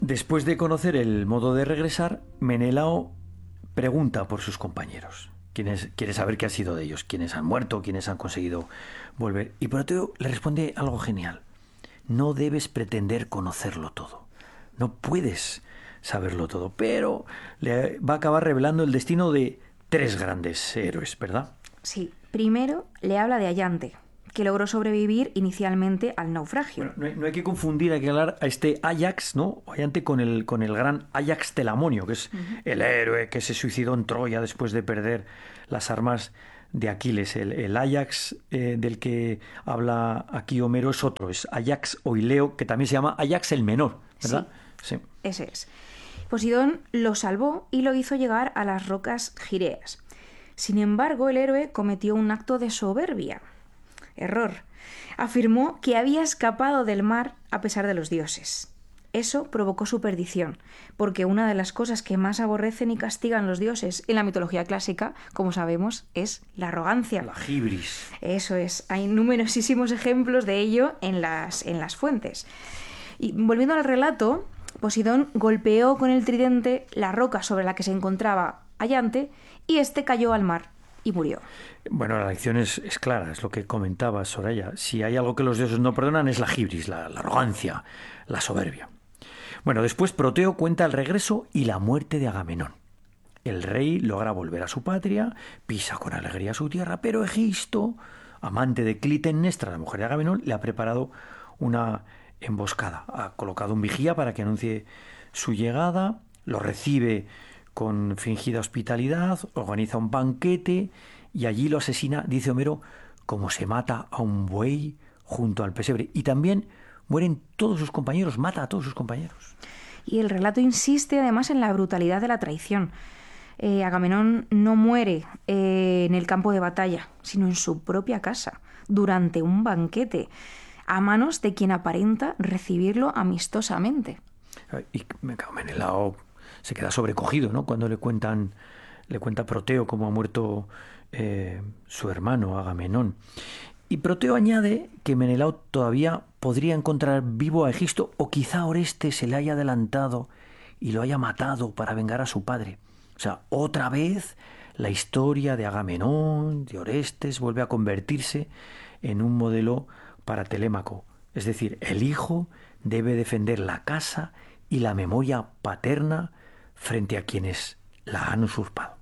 Después de conocer el modo de regresar, Menelao pregunta por sus compañeros. Quiere saber qué ha sido de ellos, quiénes han muerto, quiénes han conseguido volver. Y Proteo le responde algo genial. No debes pretender conocerlo todo. No puedes saberlo todo, pero le va a acabar revelando el destino de 3 grandes héroes, ¿verdad? Sí, primero le habla de Ayante, que logró sobrevivir inicialmente al naufragio. Bueno, no hay que confundir, hay que hablar a este Ajax, ¿no? Ayante con el gran Ajax Telamonio, que es el héroe que se suicidó en Troya después de perder las armas de Aquiles. El Ajax del que habla aquí Homero es otro, es Ajax Oileo, que también se llama Ajax el Menor, ¿verdad? Sí, ese es. Posidón lo salvó y lo hizo llegar a las rocas gireas. Sin embargo, el héroe cometió un acto de soberbia. Error. Afirmó que había escapado del mar a pesar de los dioses. Eso provocó su perdición, porque una de las cosas que más aborrecen y castigan los dioses en la mitología clásica, como sabemos, es la arrogancia. La hibris. Eso es. Hay numerosísimos ejemplos de ello en las fuentes. Y volviendo al relato, Posidón golpeó con el tridente la roca sobre la que se encontraba Ayante y este cayó al mar y murió. Bueno, la lección es clara, es lo que comentaba Soraya. Si hay algo que los dioses no perdonan es la hibris, la arrogancia, la soberbia. Bueno, después Proteo cuenta el regreso y la muerte de Agamenón. El rey logra volver a su patria, pisa con alegría su tierra, pero Egisto, amante de Clitemnestra, la mujer de Agamenón, le ha preparado una emboscada. Ha colocado un vigía para que anuncie su llegada, lo recibe con fingida hospitalidad, organiza un banquete y allí lo asesina, dice Homero, como se mata a un buey junto al pesebre. Y también mueren todos sus compañeros, mata a todos sus compañeros. Y el relato insiste además en la brutalidad de la traición. Agamenón no muere en el campo de batalla, sino en su propia casa, durante un banquete, a manos de quien aparenta recibirlo amistosamente. Y Menelao se queda sobrecogido, ¿no? Cuando le cuenta Proteo cómo ha muerto su hermano Agamenón. Y Proteo añade que Menelao todavía podría encontrar vivo a Egisto, o quizá Orestes se le haya adelantado y lo haya matado para vengar a su padre. O sea, otra vez la historia de Agamenón, de Orestes, vuelve a convertirse en un modelo para Telémaco. Es decir, el hijo debe defender la casa y la memoria paterna frente a quienes la han usurpado.